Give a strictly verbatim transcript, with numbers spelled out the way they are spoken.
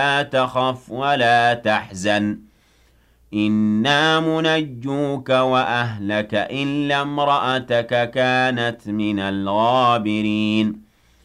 لا تخف ولا تحزن إنا منجوك وأهلك إلا امرأتك كانت من الغابرين